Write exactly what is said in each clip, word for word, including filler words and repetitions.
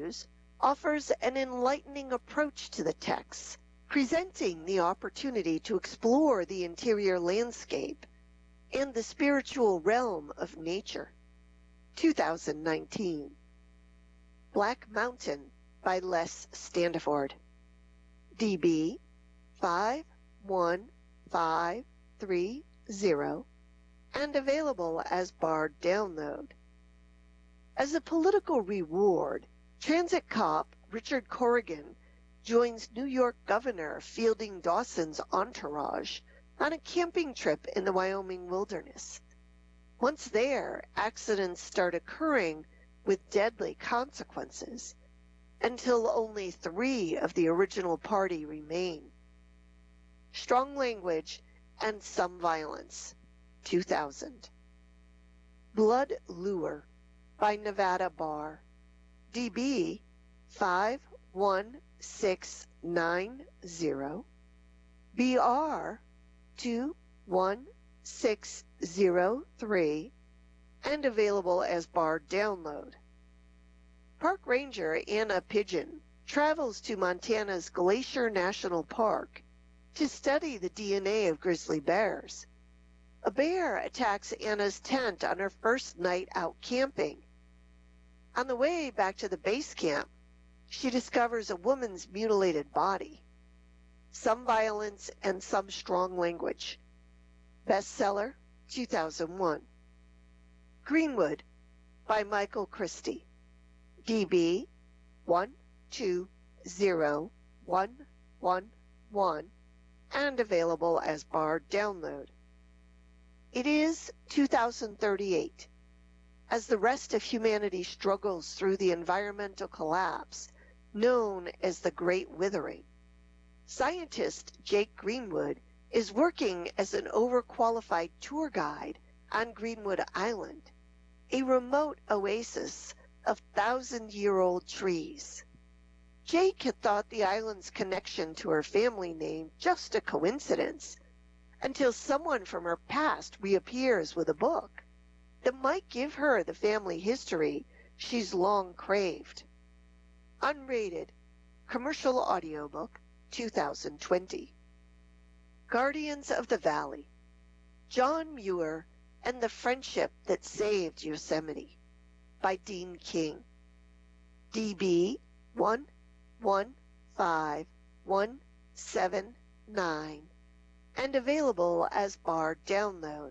Values offers an enlightening approach to the text, presenting the opportunity to explore the interior landscape and the spiritual realm of nature. two thousand nineteen. Black Mountain by Les Standiford. D B five one five three zero and available as Bard download. As a political reward, transit cop Richard Corrigan joins New York Governor Fielding Dawson's entourage on a camping trip in the Wyoming wilderness. Once there, accidents start occurring with deadly consequences, until only three of the original party remain. Strong language and some violence. two thousand. Blood Lure by Nevada Bar. D B five one six nine zero. B R two one six zero three and available as Bard download. Park Ranger Anna Pigeon travels to Montana's Glacier National Park to study the D N A of grizzly bears. A bear attacks Anna's tent on her first night out camping. On the way back to the base camp, she discovers a woman's mutilated body. Some violence and some strong language. Bestseller, two thousand one. Greenwood by Michael Christie. D B one two zero one one one and available as Bard download. It is two thousand thirty-eight. As the rest of humanity struggles through the environmental collapse known as the Great Withering, scientist Jake Greenwood is working as an overqualified tour guide on Greenwood Island, a remote oasis of thousand-year-old trees. Jake had thought the island's connection to her family name just a coincidence, until someone from her past reappears with a book that might give her the family history she's long craved. Unrated, commercial audiobook, two thousand twenty. Guardians of the Valley, John Muir and the Friendship That Saved Yosemite by Dean King. D B one one five one seven nine and available as Bard download.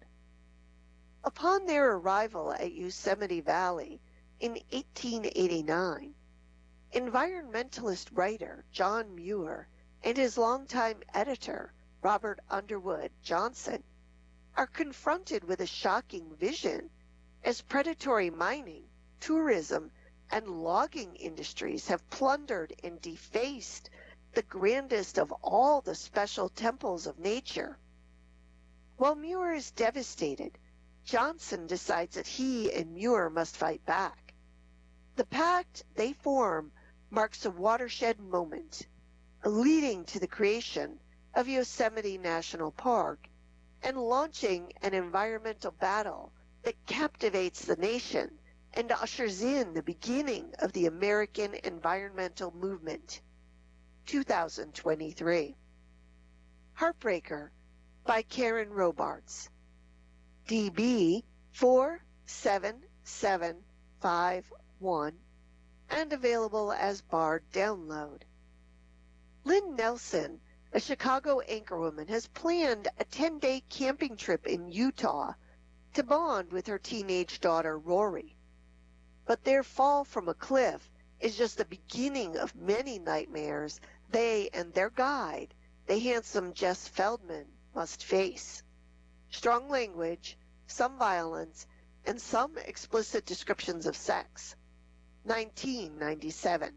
Upon their arrival at Yosemite Valley in eighteen eighty-nine, environmentalist writer John Muir and his longtime editor Robert Underwood Johnson are confronted with a shocking vision as predatory mining, tourism, and logging industries have plundered and defaced the grandest of all the special temples of nature. While Muir is devastated, Johnson decides that he and Muir must fight back. The pact they form marks a watershed moment, leading to the creation of Yosemite National Park and launching an environmental battle that captivates the nation and ushers in the beginning of the American environmental movement. two thousand twenty-three. Heartbreaker by Karen Robarts. D B four seven seven five one and available as Bard download. Lynn Nelson, a Chicago anchorwoman, has planned a ten-day camping trip in Utah to bond with her teenage daughter Rory. But their fall from a cliff is just the beginning of many nightmares they and their guide, the handsome Jess Feldman, must face. Strong language, some violence, and some explicit descriptions of sex. nineteen ninety-seven.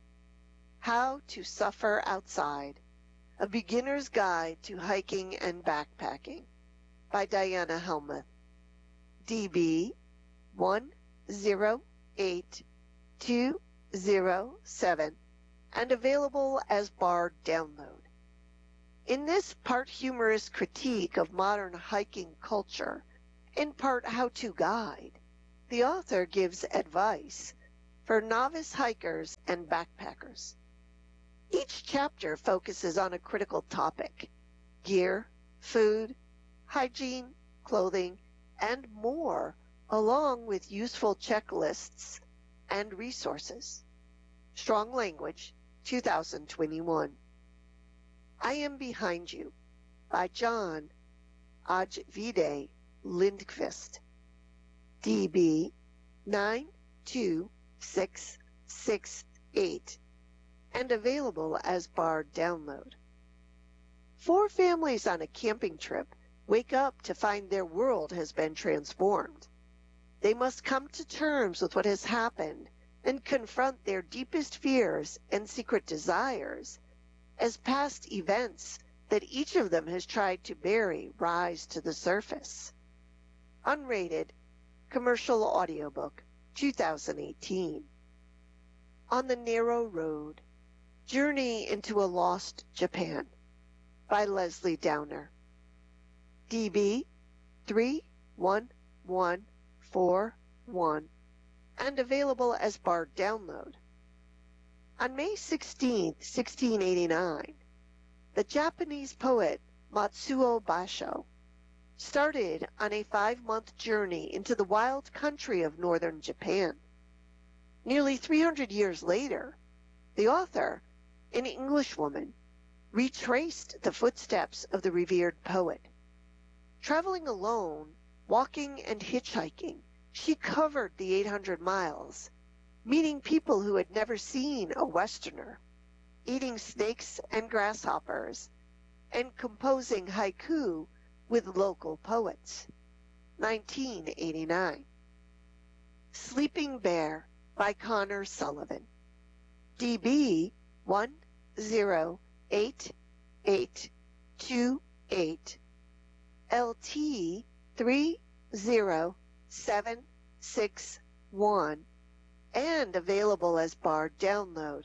How to Suffer Outside, A Beginner's Guide to Hiking and Backpacking by Diana Helmuth. D B one zero eight two zero seven and available as Bard download. In this part humorous critique of modern hiking culture, in part how-to guide, the author gives advice for novice hikers and backpackers. Each chapter focuses on a critical topic: gear, food, hygiene, clothing, and more, along with useful checklists and resources. Strong Language, two thousand twenty-one. I Am Behind You by John Ajvide Lindqvist. D B nine two six six eight, and available as Bard download. Four families on a camping trip wake up to find their world has been transformed. They must come to terms with what has happened and confront their deepest fears and secret desires as past events that each of them has tried to bury rise to the surface. Unrated Commercial Audiobook, two thousand eighteen. On the Narrow Road, Journey into a Lost Japan by Leslie Downer. D B three one one four one, and available as Bard download. On May sixteenth, sixteen eighty-nine, the Japanese poet Matsuo Basho started on a five-month journey into the wild country of northern Japan. Nearly three hundred years later, the author, an Englishwoman, retraced the footsteps of the revered poet. Traveling alone, walking and hitchhiking, she covered the eight hundred miles, meeting people who had never seen a Westerner, eating snakes and grasshoppers, and composing haiku with local poets. nineteen eighty-nine. Sleeping Bear by Connor Sullivan. D B one zero eight eight two eight, L T three zero seven six one, and available as Bard download.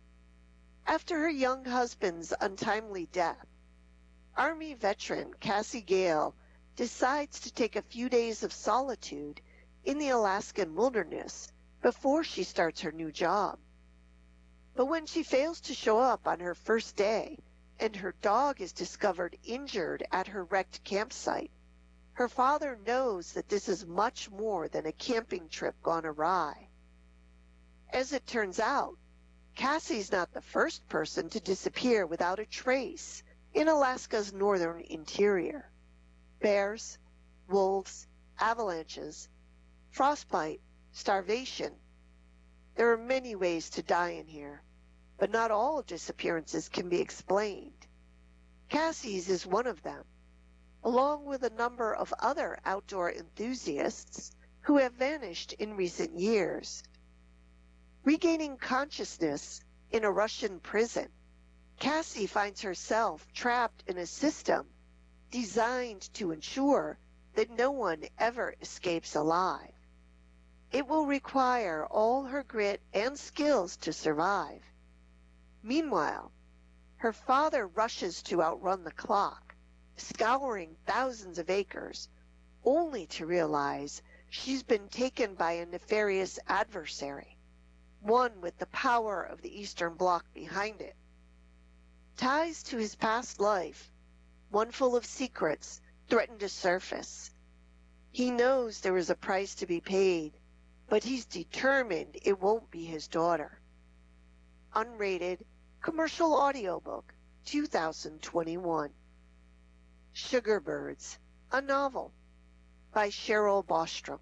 After her young husband's untimely death, Army veteran Cassie Gale decides to take a few days of solitude in the Alaskan wilderness before she starts her new job. But when she fails to show up on her first day and her dog is discovered injured at her wrecked campsite, her father knows that this is much more than a camping trip gone awry. As it turns out, Cassie's not the first person to disappear without a trace in Alaska's northern interior. Bears, wolves, avalanches, frostbite, starvation. There are many ways to die in here, but not all disappearances can be explained. Cassie's is one of them, along with a number of other outdoor enthusiasts who have vanished in recent years. Regaining consciousness in a Russian prison, Cassie finds herself trapped in a system designed to ensure that no one ever escapes alive. It will require all her grit and skills to survive. Meanwhile, her father rushes to outrun the clock, scouring thousands of acres, only to realize she's been taken by a nefarious adversary, one with the power of the Eastern Bloc behind it. Ties to his past life, one full of secrets, threaten to surface. He knows there is a price to be paid, but he's determined it won't be his daughter. Unrated Commercial Audiobook, two thousand twenty-one. Sugarbirds, a novel by Cheryl Bostrom.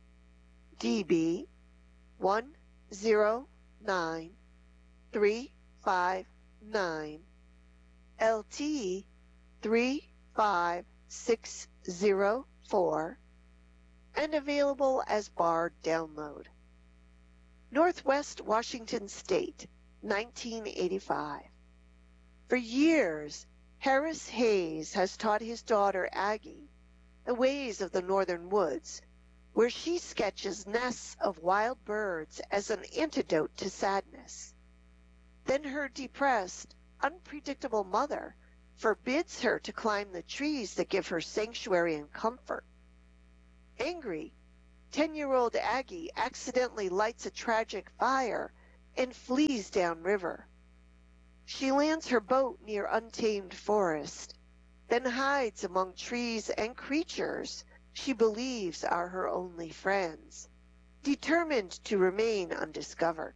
D B one zero nine three five nine, L T three five six zero four, and available as Bard download. Northwest Washington State, nineteen eighty-five. For years, Harris Hayes has taught his daughter Aggie the ways of the northern woods, where she sketches nests of wild birds as an antidote to sadness. Then her depressed, unpredictable mother forbids her to climb the trees that give her sanctuary and comfort. Angry, Ten-year-old Aggie accidentally lights a tragic fire and flees downriver. She lands her boat near untamed forest, then hides among trees and creatures she believes are her only friends, determined to remain undiscovered.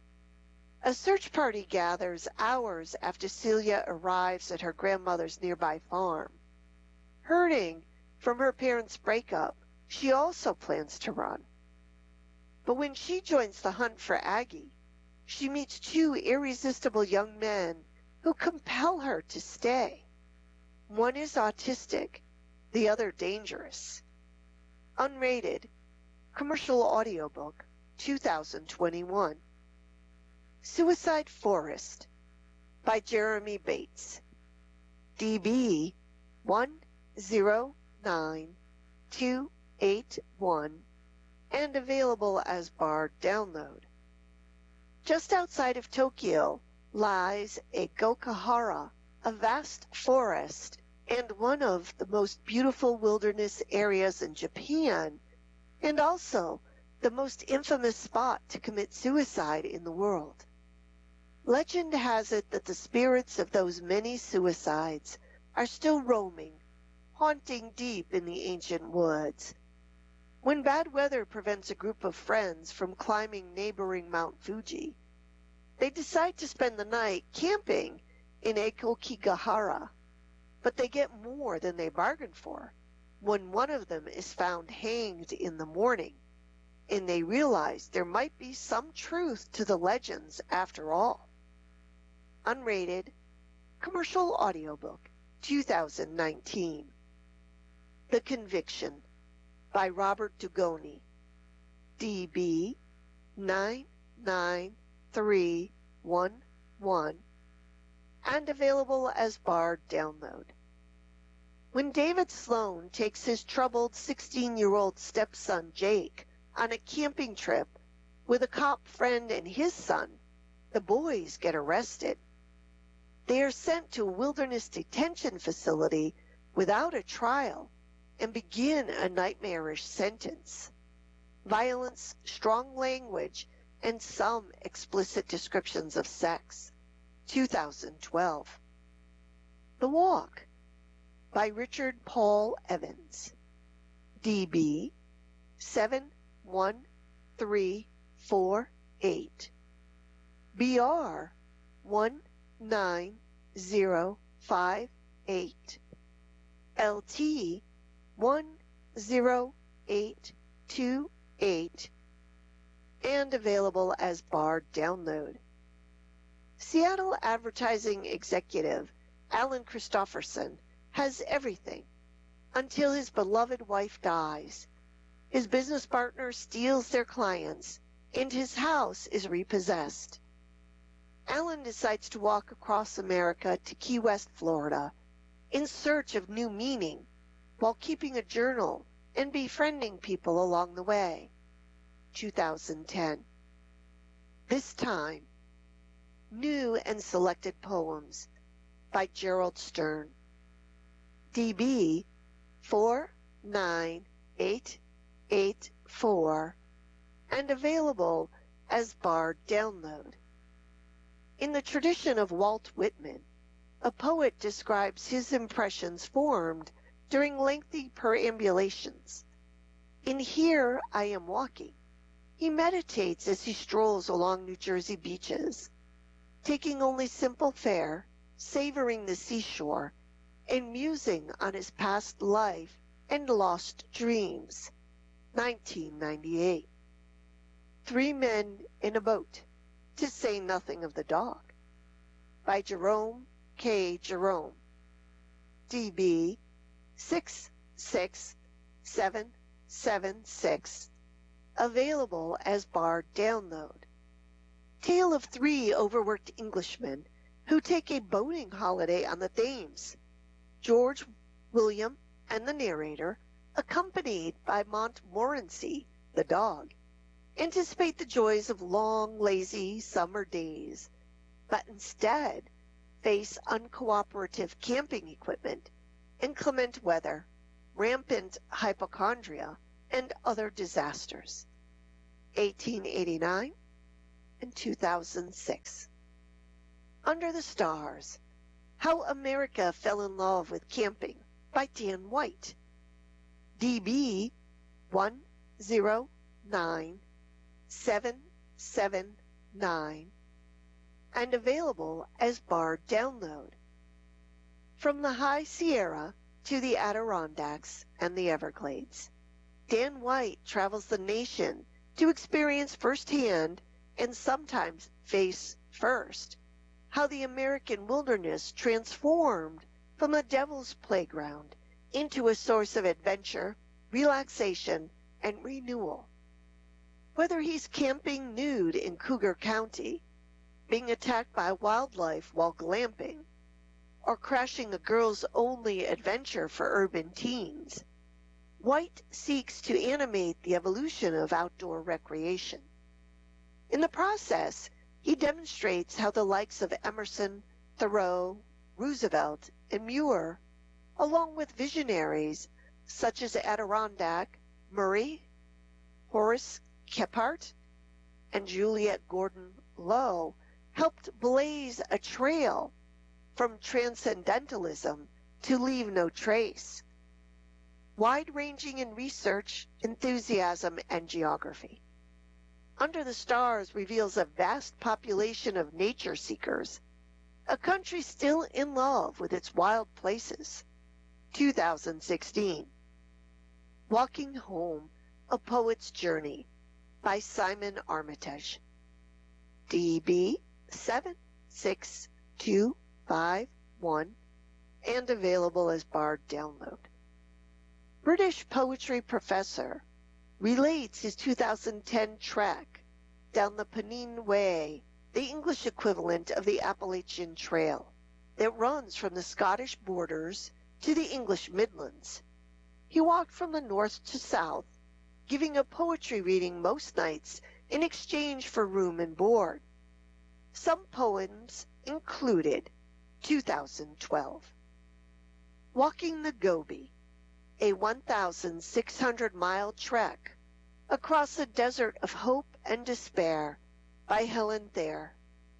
A search party gathers hours after Celia arrives at her grandmother's nearby farm. Hurting from her parents' breakup, she also plans to run. But when she joins the hunt for Aggie, she meets two irresistible young men who compel her to stay. One is autistic, the other dangerous. Unrated, commercial audiobook, two thousand twenty-one. Suicide Forest by Jeremy Bates. D B one zero nine two eight one and available as Bard download. Just outside of Tokyo lies Egokahara, a vast forest and one of the most beautiful wilderness areas in Japan, and also the most infamous spot to commit suicide in the world. Legend has it that the spirits of those many suicides are still roaming, haunting deep in the ancient woods. When bad weather prevents a group of friends from climbing neighboring Mount Fuji, they decide to spend the night camping in Ekokigahara, but they get more than they bargained for when one of them is found hanged in the morning, and they realize there might be some truth to the legends after all. Unrated, commercial audiobook, two thousand nineteen. The Conviction by Robert Dugoni. D B nine nine three one one and available as Bard download. When David Sloan takes his troubled sixteen-year-old stepson Jake on a camping trip with a cop friend and his son, the boys get arrested. They are sent to a wilderness detention facility without a trial and begin a nightmarish sentence. Violence, strong language, and some explicit descriptions of sex. two thousand twelve. The Walk by Richard Paul Evans. D B seven one three four eight. B R one nine zero five eight. L T one zero eight two eight and available as Bard download. Seattle advertising executive Alan Christopherson has everything until his beloved wife dies. His business partner steals their clients and his house is repossessed. Alan decides to walk across America to Key West, Florida, in search of new meaning while keeping a journal and befriending people along the way. two thousand ten. This Time, New and Selected Poems by Gerald Stern. D B four nine eight eight four and available as Bard download. In the tradition of Walt Whitman, a poet describes his impressions formed during lengthy perambulations. In Here I Am Walking, he meditates as he strolls along New Jersey beaches, taking only simple fare, savoring the seashore, and musing on his past life and lost dreams. nineteen ninety-eight. Three Men in a Boat, to say nothing of the dog, by Jerome K. Jerome. D B six six seven seven six, available as Bard download. Tale of three overworked Englishmen who take a boating holiday on the Thames. George, William, and the narrator, accompanied by Montmorency, the dog, anticipate the joys of long, lazy summer days, but instead face uncooperative camping equipment, inclement weather, rampant hypochondria, and Other Disasters, eighteen eighty-nine and two thousand six. Under the Stars, How America Fell in Love with Camping by Dan White, D B one zero nine seven seven nine, and available as Bard download. From the High Sierra to the Adirondacks and the Everglades, Dan White travels the nation to experience firsthand, and sometimes face first, how the American wilderness transformed from a devil's playground into a source of adventure, relaxation, and renewal. Whether he's camping nude in Cougar County, being attacked by wildlife while glamping, or crashing a girls-only adventure for urban teens, White seeks to animate the evolution of outdoor recreation. In the process, he demonstrates how the likes of Emerson, Thoreau, Roosevelt, and Muir, along with visionaries such as Adirondack, Murray, Horace Kephart, and Juliette Gordon Low, helped blaze a trail from transcendentalism to leave no trace, wide-ranging in research, enthusiasm, and geography. Under the Stars reveals a vast population of nature seekers, a country still in love with its wild places. two thousand sixteen. Walking Home, A Poet's Journey by Simon Armitage, D B seven six two five one, and available as Bard download. British poetry professor relates his two thousand ten trek down the Pennine Way, the English equivalent of the Appalachian Trail, that runs from the Scottish borders to the English Midlands. He walked from the north to south, giving a poetry reading most nights in exchange for room and board. Some poems included two thousand twelve. Walking the Gobi, a one thousand six hundred mile trek across a desert of hope and despair by Helen Thayer,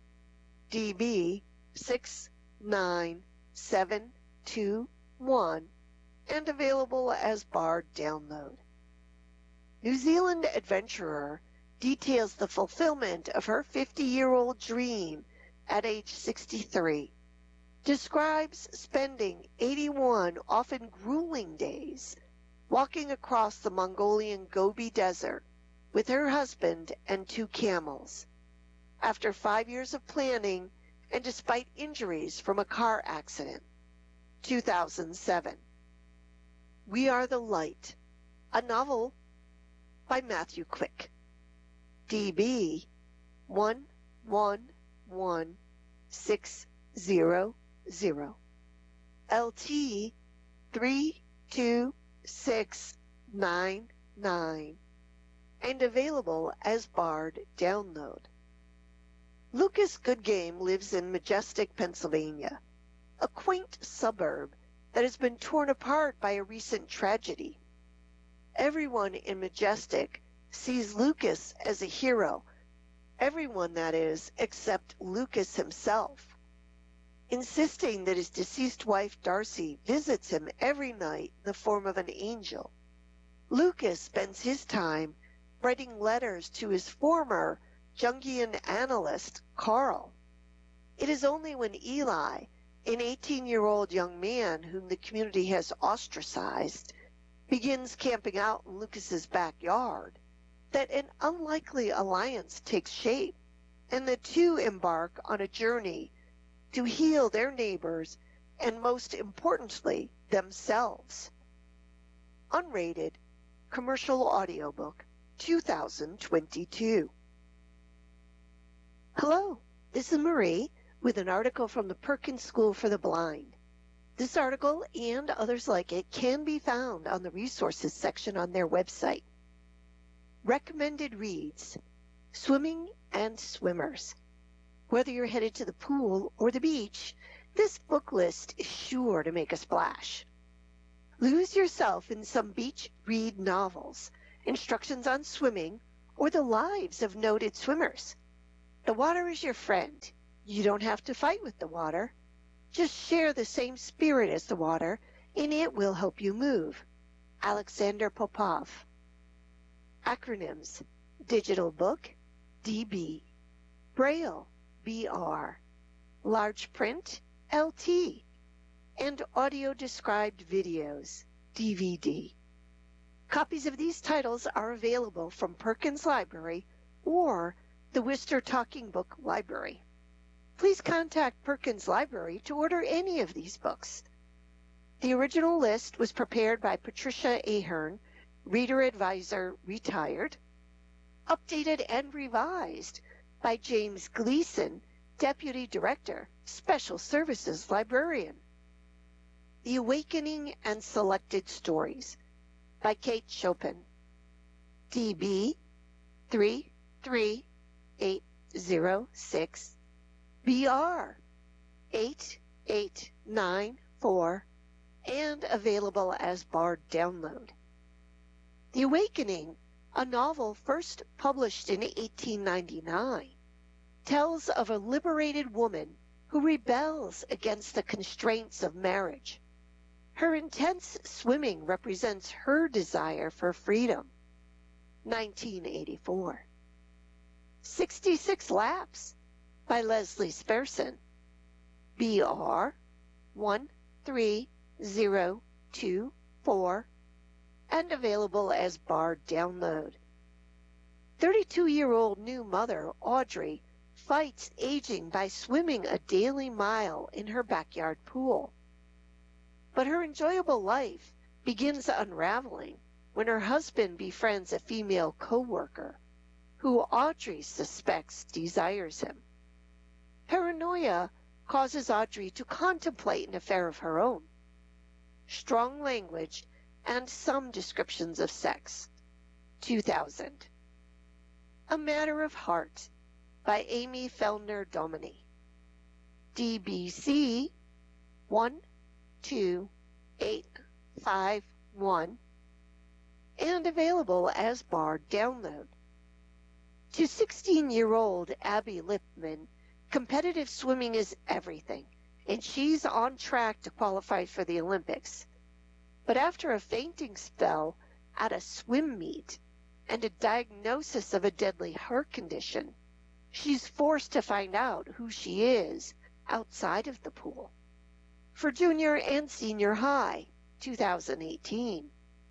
D B six nine seven two one, and available as Bard download. New Zealand adventurer details the fulfillment of her fifty-year-old dream at age sixty-three, describes spending eighty-one often grueling days walking across the Mongolian Gobi Desert with her husband and two camels, after five years of planning and despite injuries from a car accident. two thousand seven. We Are the Light, a novel by Matthew Quick, D B one one one six zero zero, L T three two six nine nine, and available as Bard download. Lucas Goodgame lives in Majestic, Pennsylvania, a quaint suburb that has been torn apart by a recent tragedy. Everyone in Majestic sees Lucas as a hero, everyone, that is, except Lucas himself, insisting that his deceased wife Darcy visits him every night in the form of an angel. Lucas spends his time writing letters to his former Jungian analyst, Carl. It is only when Eli, an eighteen-year-old young man whom the community has ostracized, begins camping out in Lucas's backyard, that an unlikely alliance takes shape, and the two embark on a journey to heal their neighbors and, most importantly, themselves. Unrated Commercial Audiobook, two thousand twenty-two. Hello, this is Marie with an article from the Perkins School for the Blind. This article and others like it can be found on the resources section on their website. Recommended reads: Swimming and Swimmers. Whether you're headed to the pool or the beach, this book list is sure to make a splash. Lose yourself in some beach read novels instructions on swimming, or the lives of noted swimmers. The water is your friend. You don't have to fight with the water. Just share the same spirit as the water, and it will help you move. Alexander Popov. Acronyms: Digital Book, D B. Braille, B R. Large Print, L T. And Audio Described Videos, D V D. Copies of these titles are available from Perkins Library or the Worcester Talking Book Library. Please contact Perkins Library to order any of these books. The original list was prepared by Patricia Ahern, Reader Advisor, retired, updated and revised by James Gleason, Deputy Director, Special Services Librarian. The Awakening and Selected Stories by Kate Chopin, D B three three eight zero six, B R eight eight nine four, and available as Bard download. The Awakening, a novel first published in eighteen ninety-nine, tells of a liberated woman who rebels against the constraints of marriage. Her intense swimming represents her desire for freedom. nineteen eighty-four. sixty-six Laps by Leslie Sperson, B R one three zero two four, and available as Bard download. thirty-two-year-old new mother Audrey fights aging by swimming a daily mile in her backyard pool. But her enjoyable life begins unraveling when her husband befriends a female co-worker who Audrey suspects desires him. Paranoia causes Audrey to contemplate an affair of her own. Strong language and some descriptions of sex. two thousand. A Matter of Heart by Amy Fellner Dominy. D B C one two eight five one, and available as Bard download. To sixteen-year-old Abby Lipman, competitive swimming is everything, and she's on track to qualify for the Olympics. But after a fainting spell at a swim meet and a diagnosis of a deadly heart condition, she's forced to find out who she is outside of the pool. For junior and senior high, two thousand eighteen.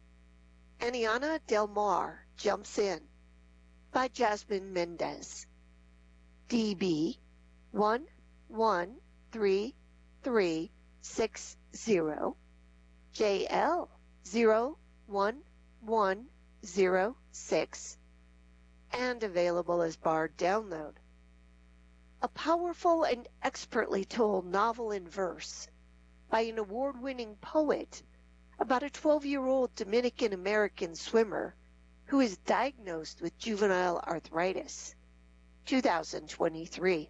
Aniana Del Mar Jumps In by Jasmine Mendez. D B one one three three six zero, J L zero one one zero six, and available as Bard download. A powerful and expertly told novel in verse by an award-winning poet about a twelve-year-old Dominican-American swimmer who is diagnosed with juvenile arthritis. two thousand twenty-three.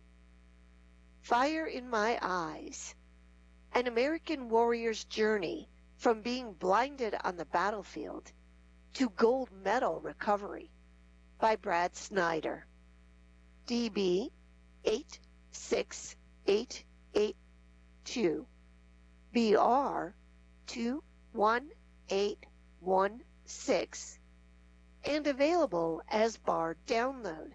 Fire in My Eyes, an American warrior's journey from being blinded on the battlefield to gold medal recovery by Brad Snyder. D B eight six eight eight two, B R two one eight one six, and available as Bard download.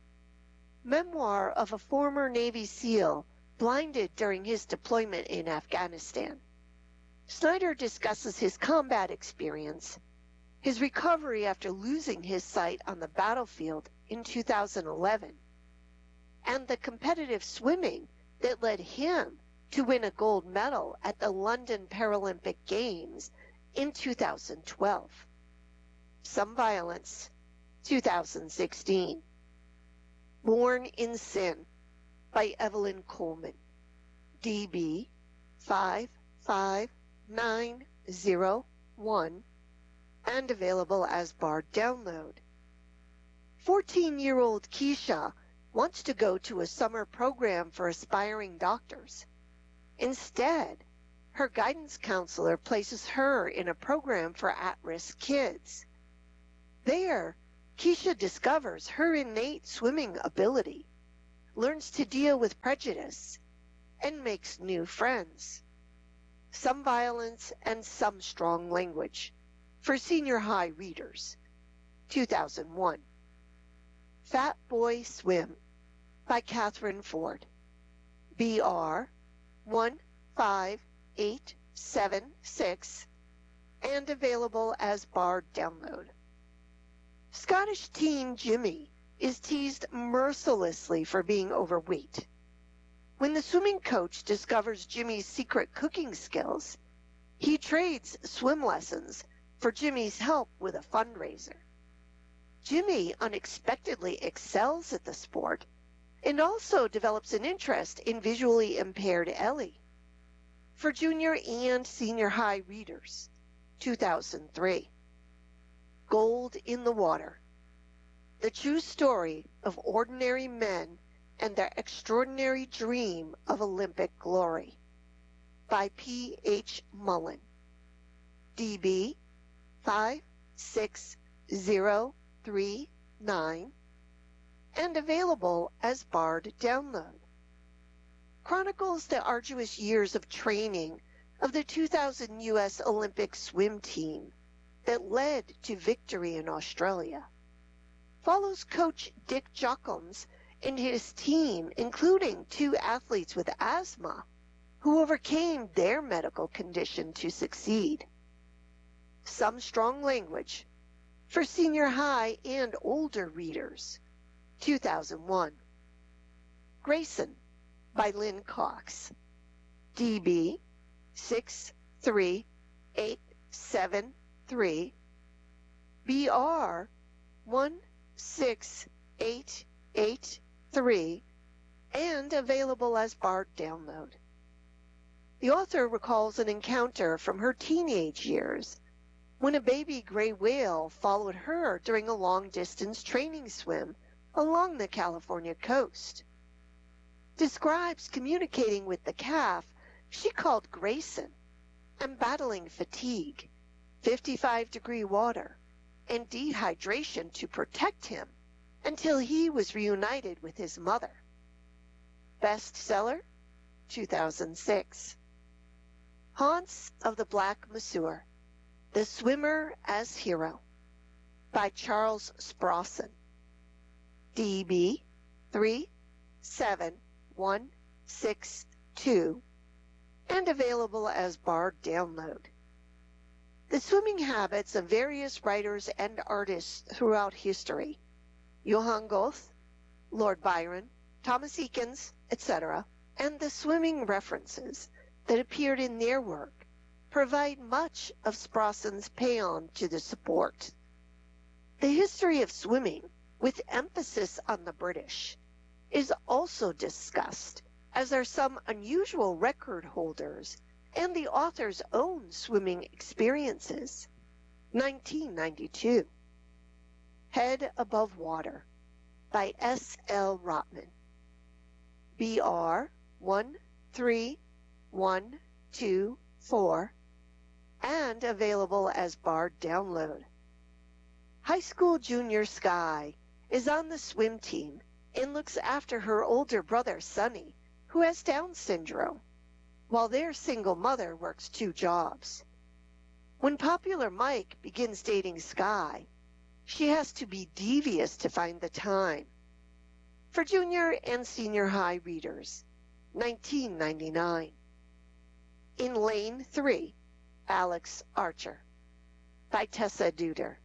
Memoir of a former Navy SEAL blinded during his deployment in Afghanistan. Snyder discusses his combat experience, his recovery after losing his sight on the battlefield in two thousand eleven, and the competitive swimming that led him to win a gold medal at the London Paralympic Games in two thousand twelve. Some Violence, two thousand sixteen. Born in Sin by Evelyn Coleman. D B five five nine zero one, and available as Bard download. fourteen-year-old Keisha wants to go to a summer program for aspiring doctors. Instead, her guidance counselor places her in a program for at-risk kids. There, Keisha discovers her innate swimming ability, learns to deal with prejudice, and makes new friends. Some violence and some strong language for senior high readers. two thousand one. Fat Boy Swim by Catherine Ford. B R one five eight seven six and available as barred download. Scottish teen Jimmy is teased mercilessly for being overweight. When the swimming coach discovers Jimmy's secret cooking skills, he trades swim lessons for Jimmy's help with a fundraiser. Jimmy unexpectedly excels at the sport and also develops an interest in visually impaired Ellie. For junior and senior high readers, two thousand three. Gold in the Water. The true story of ordinary men and their extraordinary dream of Olympic glory. By P H Mullen. D B five six zero three nine and available as barred download. Chronicles the arduous years of training of the two thousand U S Olympic swim team that led to victory in Australia. Follows coach Dick Jockums and his team, including two athletes with asthma, who overcame their medical condition to succeed. Some strong language for senior high and older readers. two thousand one. Grayson by Lynn Cox. D B six three eight seven three. B R one six eight eight three and available as barred download. The author recalls an encounter from her teenage years when a baby gray whale followed her during a long-distance training swim along the California coast. Describes communicating with the calf she called Grayson and battling fatigue, fifty-five degree water, and dehydration to protect him until he was reunited with his mother. Bestseller, two thousand six. Haunts of the Black Masseur, The Swimmer as Hero, by Charles Sprossen. D B three seven one six two and available as barred download. The swimming habits of various writers and artists throughout history, Johann Goethe, Lord Byron, Thomas Eakins, et cetera, and the swimming references that appeared in their work provide much of Sprossen's paean to the support. The history of swimming, with emphasis on the British, is also discussed, as are some unusual record holders and the author's own swimming experiences. nineteen ninety-two. Head Above Water by S. L. Rotman. B R one three one two four and available as barred download. High school junior Sky is on the swim team and looks after her older brother Sonny, who has Down syndrome, while their single mother works two jobs. When popular Mike begins dating Sky, she has to be devious to find the time. For junior and senior high readers, nineteen ninety-nine. In Lane three, Alex Archer, by Tessa Duder.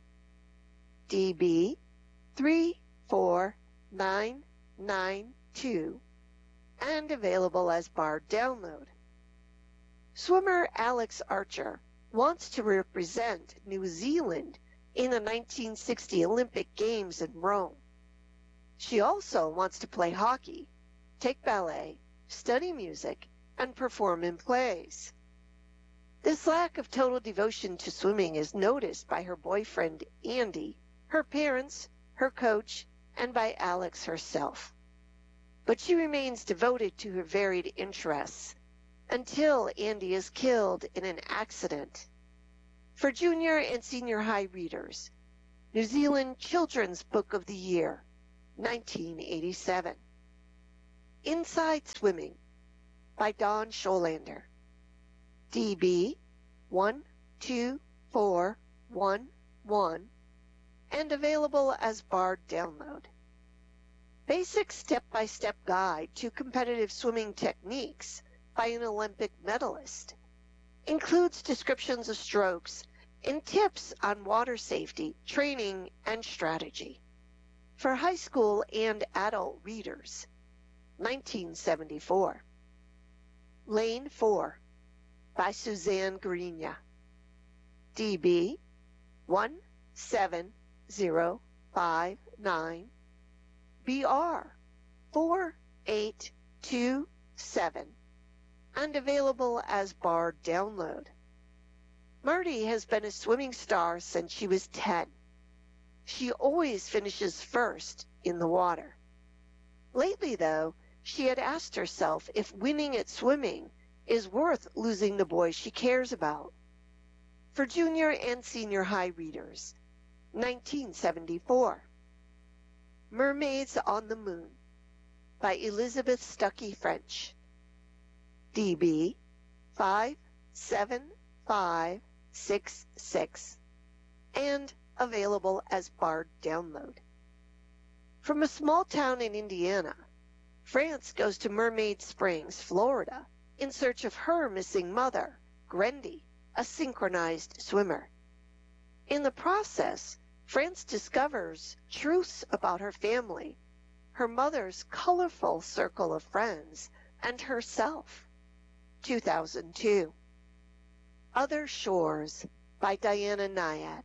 D B three four nine nine two and available as barred download. Swimmer Alex Archer wants to represent New Zealand in the nineteen sixty Olympic Games in Rome. She also wants to play hockey, take ballet, study music, and perform in plays. This lack of total devotion to swimming is noticed by her boyfriend Andy, her parents, her coach, and by Alex herself. But she remains devoted to her varied interests until Andy is killed in an accident. For junior and senior high readers, New Zealand Children's Book of the Year, nineteen eighty-seven. Inside Swimming by Dawn Scholander, D B one two four one one, and available as Bard download. Basic step-by-step guide to competitive swimming techniques by an Olympic medalist. Includes descriptions of strokes and tips on water safety, training, and strategy. For high school and adult readers. nineteen seventy-four. Lane four by Suzanne Grigna, D B one seven zero five nine, B R four eight two seven, and available as Bard download. Marty has been a swimming star since she was ten. She always finishes first in the water. Lately, though, she had asked herself if winning at swimming is worth losing the boy she cares about. For junior and senior high readers, nineteen seventy-four. Mermaids on the Moon by Elizabeth Stuckey French, D B five seven five six six, and available as Bard download. From a small town in Indiana, France goes to Mermaid Springs, Florida, in search of her missing mother, Grendy, a synchronized swimmer. In the process, France discovers truths about her family, her mother's colorful circle of friends, and herself. two thousand two. Other Shores by Diana Nyad,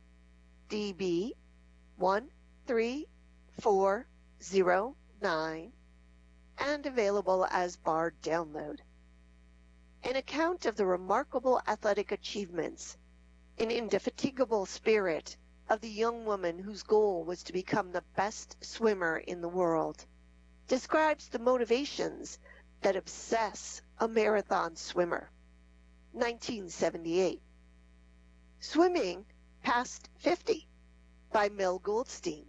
D B one three four zero nine, and available as Bard download. An account of the remarkable athletic achievements and indefatigable spirit of the young woman whose goal was to become the best swimmer in the world, describes the motivations that obsess a marathon swimmer. nineteen seventy-eight. Swimming Past fifty by Mel Goldstein,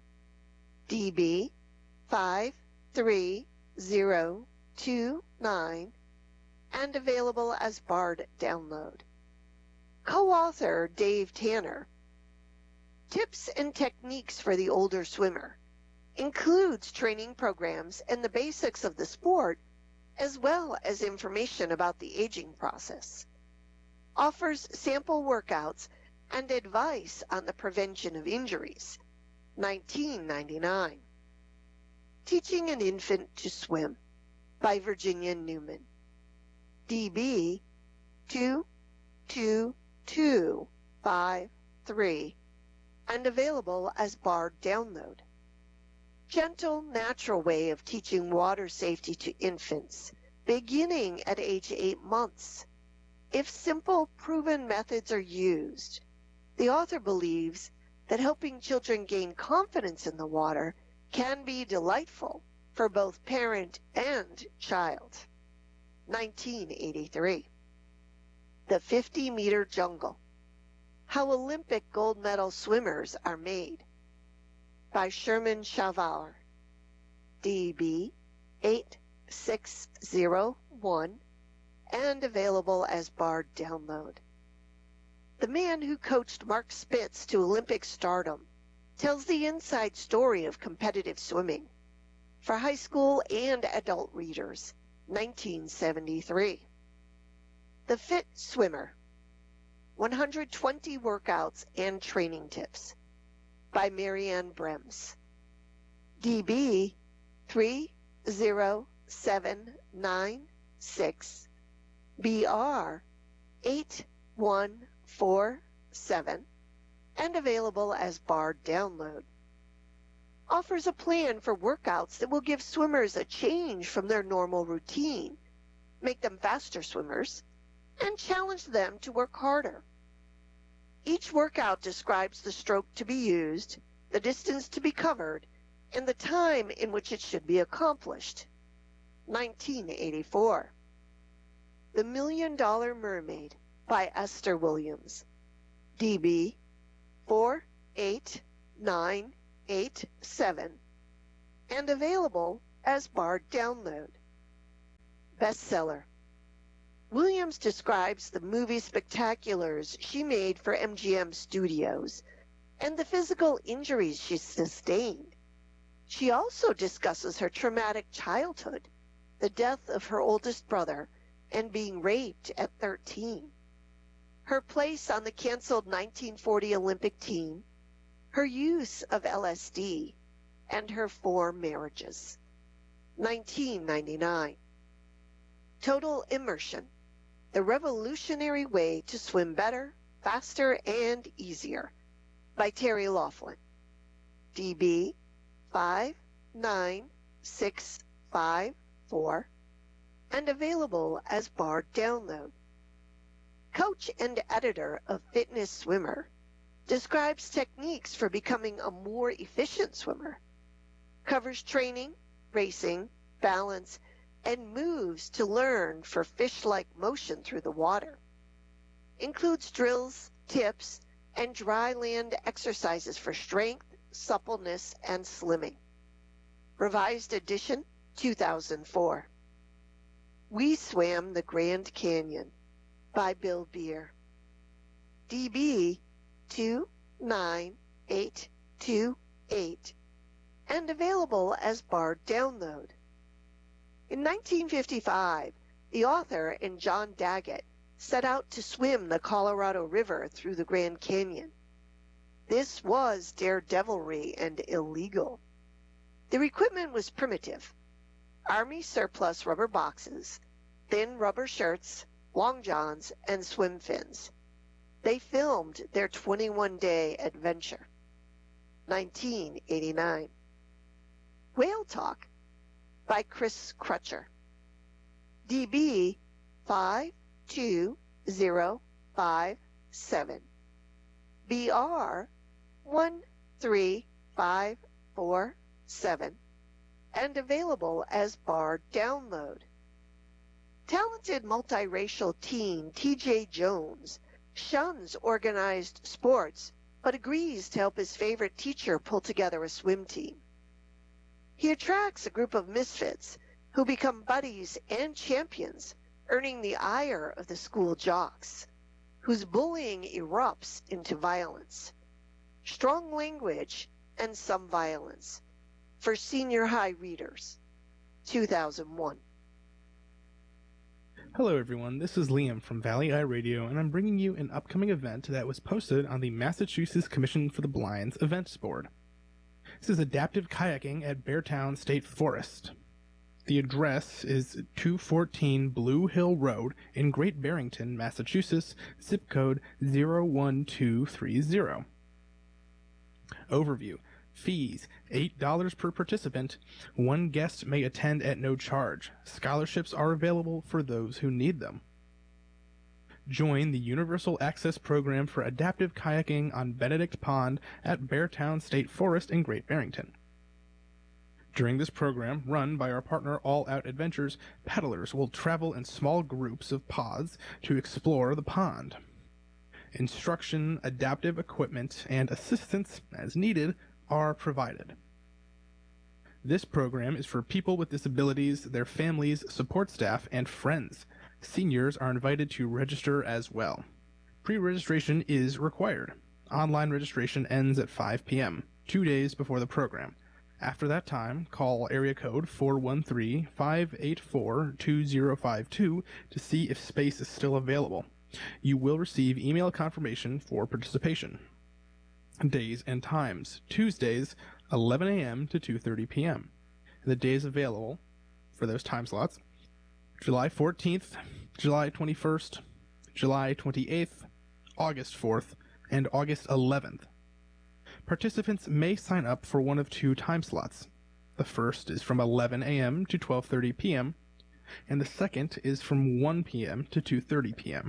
D B five three zero two nine, and available as Bard download. Co-author Dave Tanner. Tips and techniques for the older swimmer. Includes training programs and the basics of the sport, as well as information about the aging process. Offers sample workouts and advice on the prevention of injuries. nineteen ninety-nine. Teaching an Infant to Swim by Virginia Newman, D B two two two five three, and available as Bard download. Gentle, natural way of teaching water safety to infants, beginning at age eight months. If simple, proven methods are used, the author believes that helping children gain confidence in the water can be delightful for both parent and child. nineteen eighty-three. The fifty-meter Jungle. How Olympic gold medal swimmers are made. By Sherman Chaval, D B eight six zero one, and available as Bard download. The man who coached Mark Spitz to Olympic stardom tells the inside story of competitive swimming. For high school and adult readers, nineteen seventy-three. The Fit Swimmer, one hundred twenty Workouts and Training Tips by Marianne Brems, D B three zero seven nine six, B R eight one four seven, and available as Bard download. Offers a plan for workouts that will give swimmers a change from their normal routine, make them faster swimmers, and challenge them to work harder. Each workout describes the stroke to be used, the distance to be covered, and the time in which it should be accomplished. nineteen eighty-four. The Million Dollar Mermaid by Esther Williams, D B four eight nine eight seven and available as Bard Download. Bestseller. Williams describes the movie spectaculars she made for M G M Studios and the physical injuries she sustained. She also discusses her traumatic childhood, the death of her oldest brother, and being raped at thirteen. Her place on the canceled nineteen forty Olympic team, her use of L S D, and her four marriages. nineteen ninety-nine. Total Immersion, the revolutionary way to swim better, faster, and easier, by Terry Laughlin. D B five nine six five four and available as Bard Download. Coach and editor of Fitness Swimmer, describes techniques for becoming a more efficient swimmer, covers training, racing, balance, and moves to learn for fish-like motion through the water. Includes drills, tips, and dry land exercises for strength, suppleness, and slimming. Revised edition, two thousand four. We Swam the Grand Canyon by Bill Beer. D B two nine eight two eight and available as Bard Download. In nineteen fifty-five, the author and John Daggett set out to swim the Colorado River through the Grand Canyon. This was daredevilry and illegal. Their equipment was primitive. Army surplus rubber boxes, thin rubber shirts, long johns, and swim fins. They filmed their twenty-one day adventure. nineteen eighty-nine. Whale Talk by Chris Crutcher. D B five two zero five seven. B R one three five four seven and available as Bard Download. Talented multiracial teen T J Jones shuns organized sports but agrees to help his favorite teacher pull together a swim team. He attracts a group of misfits who become buddies and champions, earning the ire of the school jocks, whose bullying erupts into violence. Strong language and some violence. For senior high readers. two thousand one. Hello everyone, this is Liam from Valley Eye Radio, and I'm bringing you an upcoming event that was posted on the Massachusetts Commission for the Blind's events board. This is adaptive kayaking at Beartown State Forest. The address is two fourteen Blue Hill Road in Great Barrington, Massachusetts, zip code zero one two three zero. Overview. Fees, eight dollars per participant. One guest may attend at no charge. Scholarships are available for those who need them. Join the Universal Access Program for Adaptive Kayaking on Benedict Pond at Beartown State Forest in Great Barrington. During this program, run by our partner All Out Adventures, paddlers will travel in small groups of pods to explore the pond. Instruction, adaptive equipment, and assistance, as needed, are provided. This program is for people with disabilities, their families, support staff, and friends. Seniors are invited to register as well. Pre-registration is required. Online registration ends at five p m, two days before the program. After that time, call area code four one three, five eight four, two zero five two to see if space is still available. You will receive email confirmation for participation. Days and times. Tuesdays, eleven a m to two thirty p m The days available for those time slots: July fourteenth, July twenty-first, July twenty-eighth, August fourth, and August eleventh. Participants may sign up for one of two time slots. The first is from eleven a m to twelve thirty p m, and the second is from one p m to two thirty p m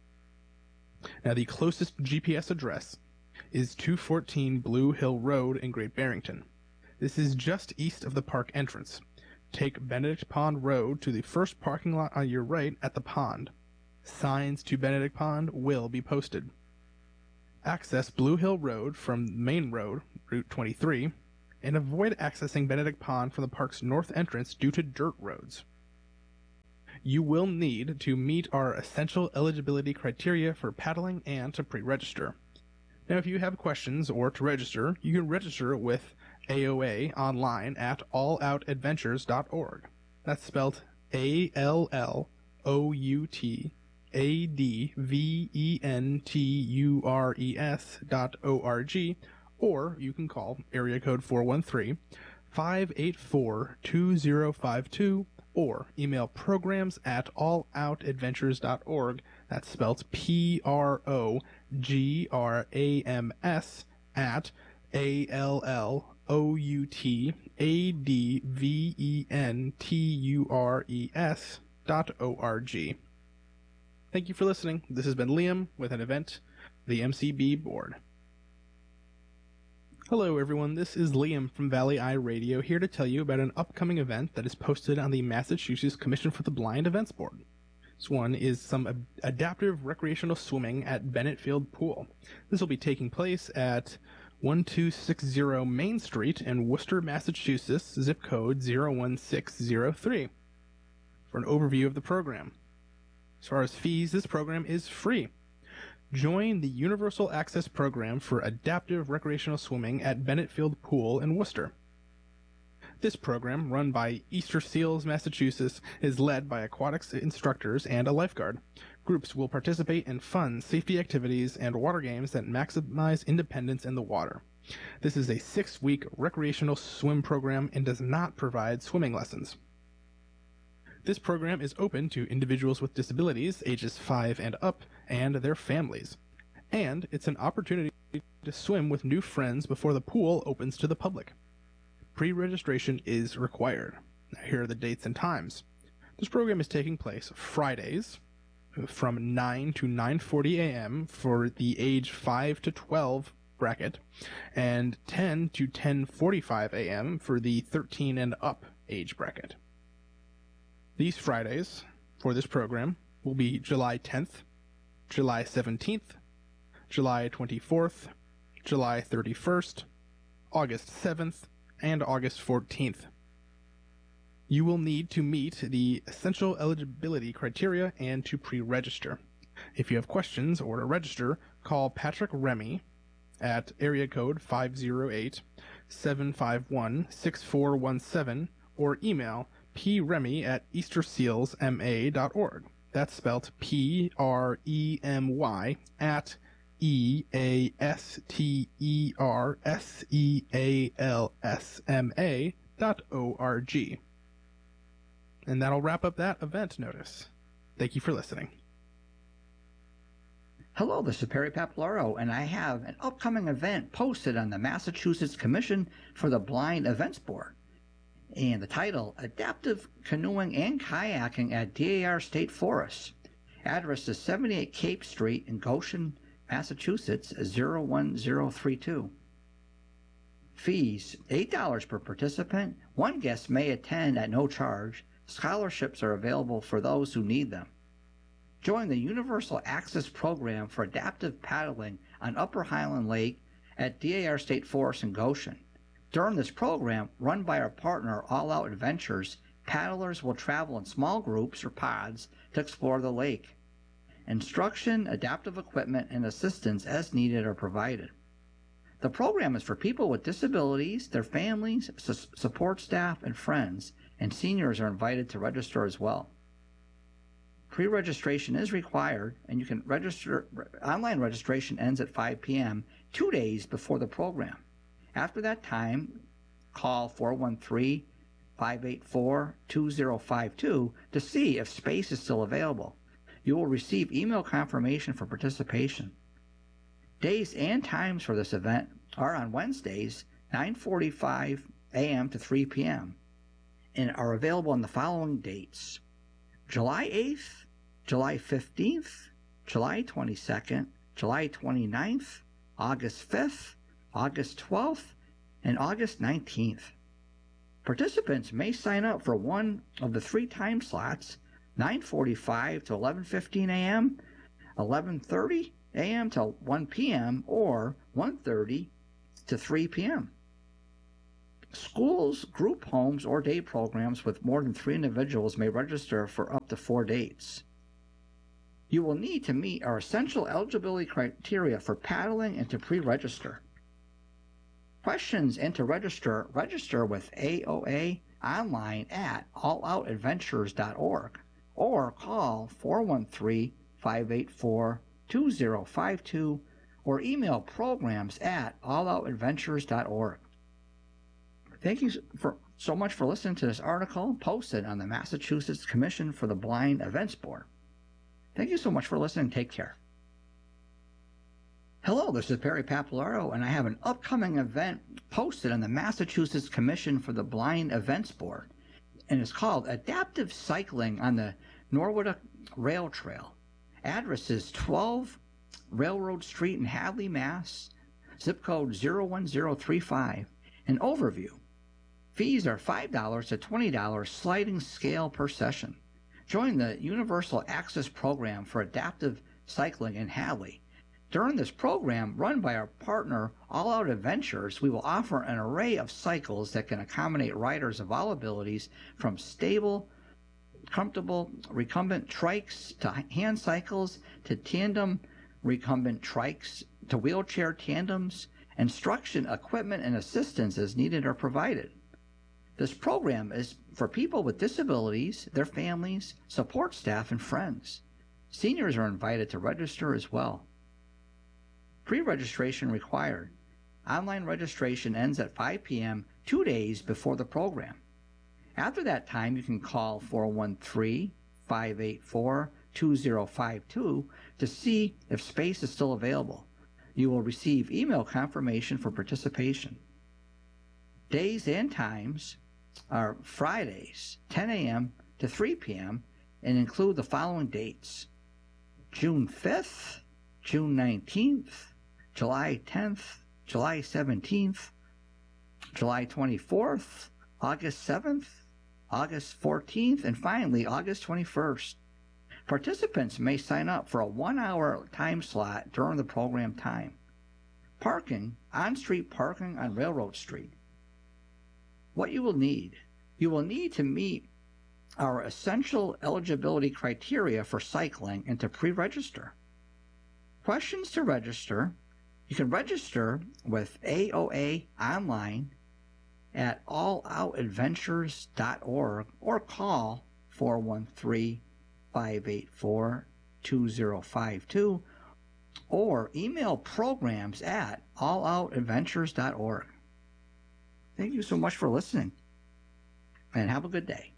Now, the closest G P S address is two fourteen Blue Hill Road in Great Barrington. This is just east of the park entrance. Take Benedict Pond Road to the first parking lot on your right at the pond. Signs to Benedict Pond will be posted. Access Blue Hill Road from Main Road Route twenty-three, and avoid accessing Benedict Pond from the park's north entrance due to dirt roads. You will need to meet our essential eligibility criteria for paddling and to pre-register. Now, if you have questions or to register, you can register with A O A online at all out adventures dot org. That's spelled A L L O U T A D V E N T U R E S dot O R G, or you can call area code four one three, five eight four, two zero five two, or email programs at all out adventures dot org. That's spelled P R O G R A M S at A L L O U T A D V E N T U R E S dot O R G. Thank you for listening. This has been Liam with an event, the M C B board. Hello everyone, this is Liam from Valley Eye Radio, here to tell you about an upcoming event that is posted on the Massachusetts Commission for the Blind Events Board. This one is some ad- adaptive recreational swimming at Bennett Field Pool. This will be taking place at one two six zero Main Street in Worcester, Massachusetts, zip code zero one six zero three. For an overview of the program. As far as fees, this program is free. Join the Universal Access Program for Adaptive Recreational Swimming at Bennett Field Pool in Worcester. This program, run by Easter Seals, Massachusetts, is led by aquatics instructors and a lifeguard. Groups will participate in fun, safety activities and water games that maximize independence in the water. This is a six-week recreational swim program and does not provide swimming lessons. This program is open to individuals with disabilities, ages five and up, and their families. And it's an opportunity to swim with new friends before the pool opens to the public. Pre-registration is required. Now, here are the dates and times. This program is taking place Fridays from nine to nine forty a.m. for the age five to twelve bracket, and ten to ten forty-five a.m. for the thirteen and up age bracket. These Fridays for this program will be July tenth, July seventeenth, July twenty-fourth, July thirty-first, August seventh, and August fourteenth. You will need to meet the essential eligibility criteria and to pre-register. If you have questions or to register, call Patrick Remy at area code five oh eight, seven five one, six four one seven or email premy at easter seals m a dot org. That's spelled P R E M Y at E A S T E R S E A L S M A dot O R G. And that'll wrap up that event notice. Thank you for listening. Hello, this is Perry Papalaro, and I have an upcoming event posted on the Massachusetts Commission for the Blind Events Board. And the title, Adaptive Canoeing and Kayaking at D A R State Forest. Address is seventy-eight Cape Street in Goshen, Massachusetts, zero one zero three two. Fees, eight dollars per participant. One guest may attend at no charge. Scholarships are available for those who need them. Join the Universal Access Program for Adaptive Paddling on Upper Highland Lake at D A R State Forest in Goshen. During this program, run by our partner All Out Adventures, paddlers will travel in small groups or pods to explore the lake. Instruction, adaptive equipment, and assistance as needed are provided. The program is for people with disabilities, their families, su- support staff, and friends, and seniors are invited to register as well. Pre-registration is required, and you can register. Online registration ends at five p.m., two days before the program. After that time, call four one three, five eight four, two zero five two to see if space is still available. You will receive email confirmation for participation. Days and times for this event are on Wednesdays, nine forty-five a.m. to three p.m. and are available on the following dates: July eighth, July fifteenth, July twenty-second, July twenty-ninth, August fifth, August twelfth, and August nineteenth. Participants may sign up for one of the three time slots, nine forty-five to eleven fifteen a.m., eleven thirty a.m. to one p.m., or one thirty to three p.m. Schools, group homes, or day programs with more than three individuals may register for up to four dates. You will need to meet our essential eligibility criteria for paddling and to pre-register. Questions and to register, register with A O A online at all out adventures dot org or call four one three, five eight four, two zero five two or email programs at all out adventures dot org. Thank you for, so much for listening to this article posted on the Massachusetts Commission for the Blind Events Board. Thank you so much for listening. Take care. Hello, this is Perry Papalaro, and I have an upcoming event posted on the Massachusetts Commission for the Blind Events Board, and it's called Adaptive Cycling on the Norwood Rail Trail. Address is twelve Railroad Street in Hadley, Mass, zip code zero one zero three five. An overview. Fees are five dollars to twenty dollars sliding scale per session. Join the Universal Access Program for Adaptive Cycling in Hadley. During this program, run by our partner All Out Adventures, we will offer an array of cycles that can accommodate riders of all abilities, from stable, comfortable, recumbent trikes to hand cycles to tandem recumbent trikes to wheelchair tandems. Instruction, equipment, and assistance as needed are provided. This program is for people with disabilities, their families, support staff, and friends. Seniors are invited to register as well. Pre-registration required. Online registration ends at five p.m. two days before the program. After that time, you can call four one three, five eight four, two zero five two to see if space is still available. You will receive email confirmation for participation. Days and times are Fridays, ten a.m. to three p.m., and include the following dates: June fifth, June nineteenth, July tenth, July seventeenth, July twenty-fourth, August seventh, August fourteenth, and finally August twenty-first. Participants may sign up for a one-hour time slot during the program time. Parking, on-street parking on Railroad Street. What you will need. You will need to meet our essential eligibility criteria for cycling and to pre-register. Questions to register. You can register with A O A online at all out adventures dot org or call four one three, five eight four, two zero five two or email programs at all out adventures dot org. Thank you so much for listening, and have a good day.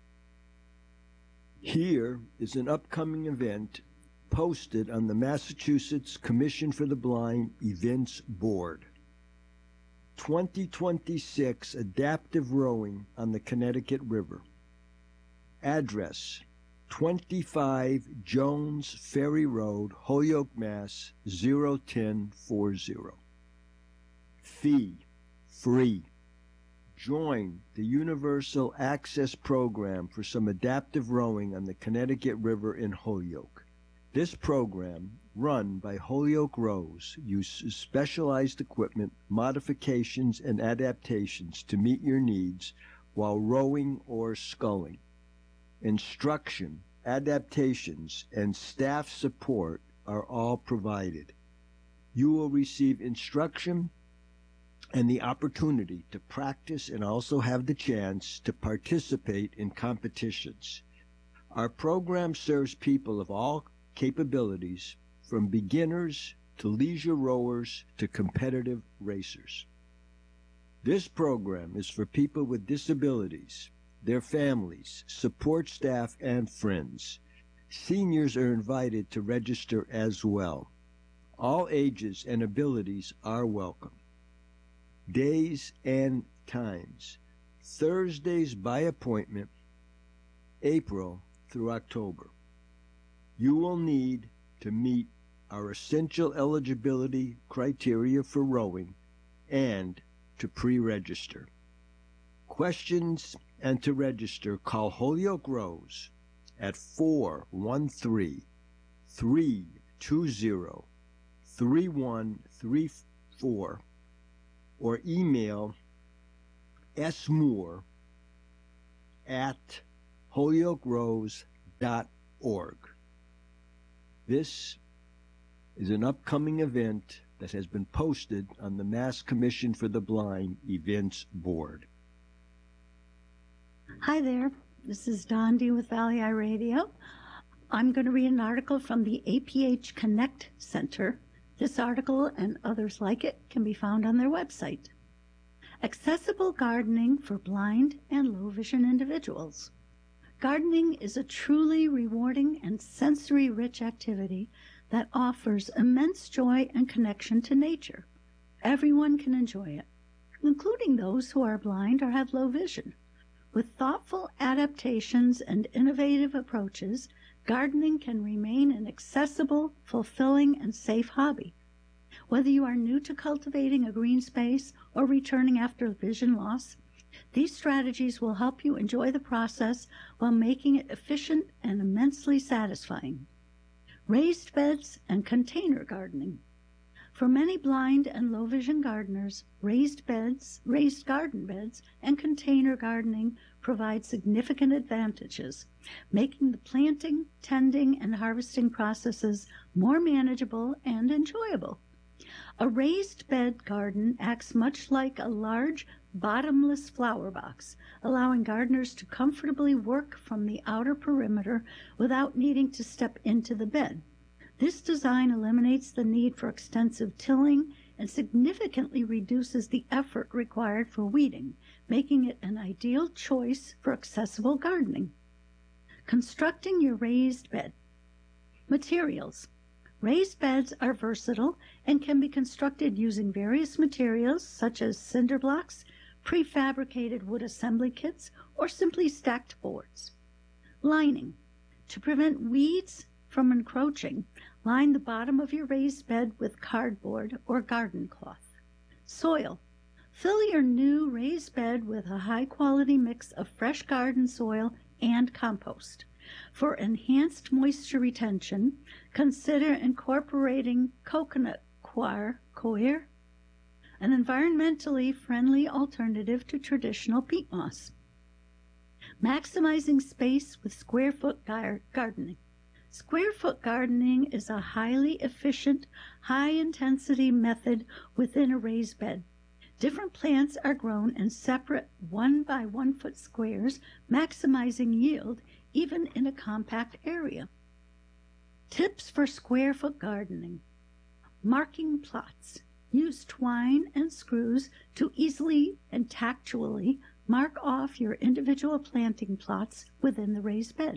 Here is an upcoming event posted on the Massachusetts Commission for the Blind Events Board. twenty twenty-six Adaptive Rowing on the Connecticut River. Address: twenty-five Jones Ferry Road, Holyoke, Mass. zero one oh four zero. Fee: free. Join the Universal Access Program for some adaptive rowing on the Connecticut River in Holyoke. This program, run by Holyoke Rows, uses specialized equipment, modifications, and adaptations to meet your needs while rowing or sculling. Instruction, adaptations, and staff support are all provided. You will receive instruction and the opportunity to practice and also have the chance to participate in competitions. Our program serves people of all capabilities, from beginners to leisure rowers to competitive racers. This program is for people with disabilities, their families, support staff, and friends. Seniors are invited to register as well. All ages and abilities are welcome. Days and times: Thursdays by appointment, April through October. You will need to meet our essential eligibility criteria for rowing and to pre-register. Questions and to register, call Holyoke Rows at four one three, three two zero, three one three four or email smoore at holyokerose dot org. This is an upcoming event that has been posted on the Mass Commission for the Blind Events Board. Hi there, this is Dondi with Valley Eye Radio. I'm going to read an article from the A P H Connect Center. This article and others like it can be found on their website. Accessible gardening for blind and low vision individuals. Gardening is a truly rewarding and sensory-rich activity that offers immense joy and connection to nature. Everyone can enjoy it, including those who are blind or have low vision. With thoughtful adaptations and innovative approaches, gardening can remain an accessible, fulfilling, and safe hobby. Whether you are new to cultivating a green space or returning after vision loss, these strategies will help you enjoy the process while making it efficient and immensely satisfying. Raised beds and container gardening. For many blind and low vision gardeners, raised beds, raised garden beds, and container gardening provide significant advantages, making the planting, tending, and harvesting processes more manageable and enjoyable. A raised bed garden acts much like a large, bottomless flower box, allowing gardeners to comfortably work from the outer perimeter without needing to step into the bed. This design eliminates the need for extensive tilling and significantly reduces the effort required for weeding, making it an ideal choice for accessible gardening. Constructing your raised bed. Materials. Raised beds are versatile and can be constructed using various materials such as cinder blocks, prefabricated wood assembly kits, or simply stacked boards. Lining. To prevent weeds from encroaching, line the bottom of your raised bed with cardboard or garden cloth. Soil. Fill your new raised bed with a high-quality mix of fresh garden soil and compost. For enhanced moisture retention, consider incorporating coconut coir, coir, an environmentally friendly alternative to traditional peat moss. Maximizing space with square foot gar- gardening. Square foot gardening is a highly efficient, high-intensity method within a raised bed. Different plants are grown in separate one by one foot squares, maximizing yield even in a compact area. Tips for square foot gardening. Marking plots. Use twine and screws to easily and tactually mark off your individual planting plots within the raised bed.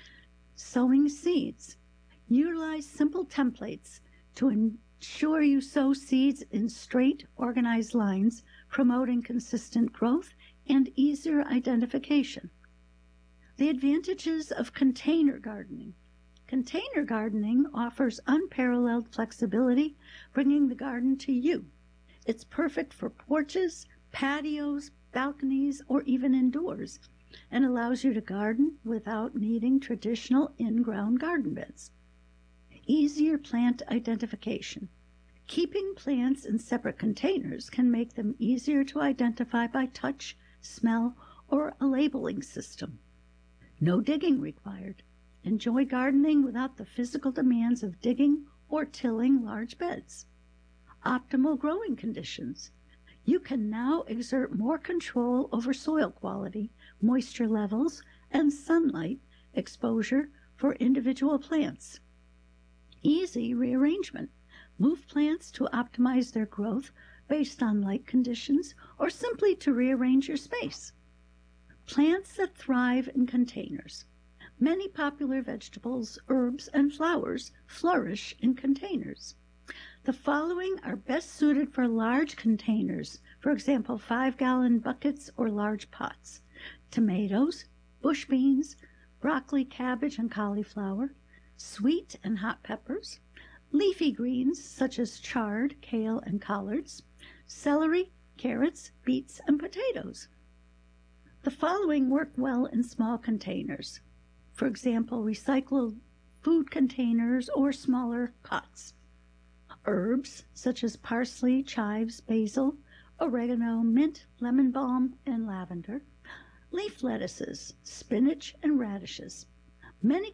Sowing seeds. Utilize simple templates to ensure you sow seeds in straight, organized lines, promoting consistent growth and easier identification. The advantages of container gardening. Container gardening offers unparalleled flexibility, bringing the garden to you. It's perfect for porches, patios, balconies, or even indoors, and allows you to garden without needing traditional in-ground garden beds. Easier plant identification. Keeping plants in separate containers can make them easier to identify by touch, smell, or a labeling system. No digging required. Enjoy gardening without the physical demands of digging or tilling large beds. Optimal growing conditions. You can now exert more control over soil quality, moisture levels, and sunlight exposure for individual plants. Easy rearrangement. Move plants to optimize their growth based on light conditions or simply to rearrange your space. Plants that thrive in containers. Many popular vegetables, herbs, and flowers flourish in containers. The following are best suited for large containers, for example, five-gallon buckets or large pots. Tomatoes, bush beans, broccoli, cabbage, and cauliflower, sweet and hot peppers, leafy greens such as chard, kale, and collards, celery, carrots, beets, and potatoes. The following work well in small containers. For example, recycled food containers or smaller pots. Herbs such as parsley, chives, basil, oregano, mint, lemon balm, and lavender, leaf lettuces, spinach, and radishes. Many